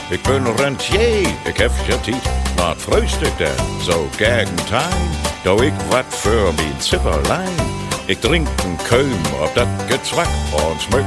ik ben rentier, ik heb je tijd. Wat frühstück denn, so gegen Tein? Doe ik wat für mijn Zipperlein. Ik drink een keum op dat gezwak en smuk